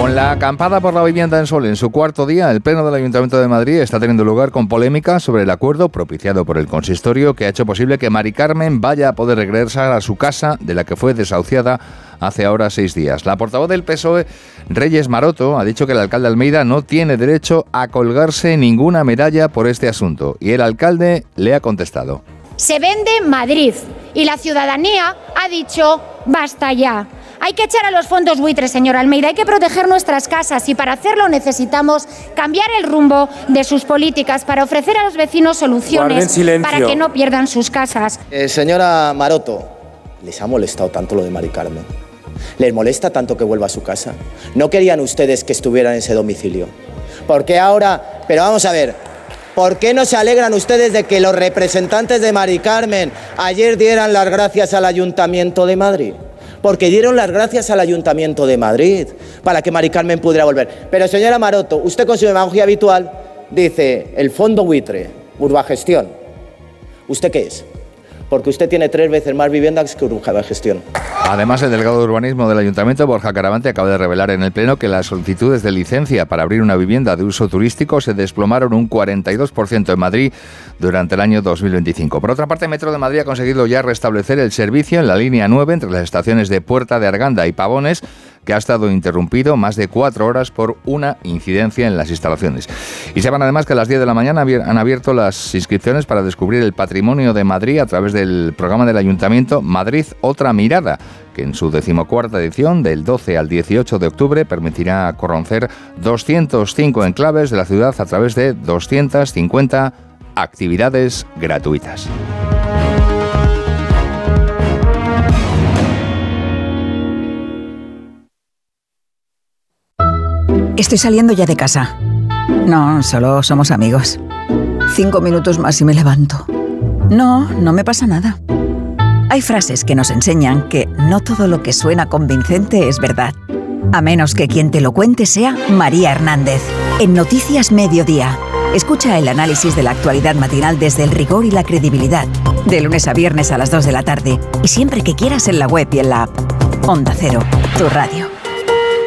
Con la acampada por la vivienda en Sol en su cuarto día, el Pleno del Ayuntamiento de Madrid está teniendo lugar con polémica sobre el acuerdo propiciado por el consistorio que ha hecho posible que Mari Carmen vaya a poder regresar a su casa de la que fue desahuciada hace ahora 6 días. La portavoz del PSOE, Reyes Maroto, ha dicho que el alcalde Almeida no tiene derecho a colgarse ninguna medalla por este asunto. Y el alcalde le ha contestado. Se vende Madrid y la ciudadanía ha dicho basta ya. Hay que echar a los fondos buitres, señor Almeida, hay que proteger nuestras casas y para hacerlo necesitamos cambiar el rumbo de sus políticas para ofrecer a los vecinos soluciones para que no pierdan sus casas. Señora Maroto, ¿les ha molestado tanto lo de Mari Carmen? ¿Les molesta tanto que vuelva a su casa? ¿No querían ustedes que estuviera en ese domicilio? ¿Por qué ahora? Pero vamos a ver, ¿por qué no se alegran ustedes de que los representantes de Mari Carmen ayer dieran las gracias al Ayuntamiento de Madrid? Porque dieron las gracias al Ayuntamiento de Madrid para que Mari Carmen pudiera volver. Pero señora Maroto, usted con su demagogia habitual dice el fondo buitre, Urbagestión. ¿Usted qué es? Porque usted tiene 3 veces más viviendas que Urbagestión. Además, el delegado de urbanismo del Ayuntamiento, Borja Caravante, acaba de revelar en el Pleno que las solicitudes de licencia para abrir una vivienda de uso turístico se desplomaron un 42% en Madrid durante el año 2025. Por otra parte, Metro de Madrid ha conseguido ya restablecer el servicio en la línea 9 entre las estaciones de Puerta de Arganda y Pavones, que ha estado interrumpido más de 4 horas por una incidencia en las instalaciones. Y sepan además que a las 10 de la mañana han abierto las inscripciones para descubrir el patrimonio de Madrid a través del programa del Ayuntamiento Madrid Otra Mirada, que en su 14ª edición, del 12 al 18 de octubre, permitirá conocer 205 enclaves de la ciudad a través de 250 actividades gratuitas. Estoy saliendo ya de casa. No, solo somos amigos. 5 minutos más y me levanto. No, no me pasa nada. Hay frases que nos enseñan que no todo lo que suena convincente es verdad. A menos que quien te lo cuente sea María Hernández. En Noticias Mediodía. Escucha el análisis de la actualidad matinal desde el rigor y la credibilidad. De lunes a viernes a las 2 de la tarde. Y siempre que quieras en la web y en la app. Onda Cero, tu radio.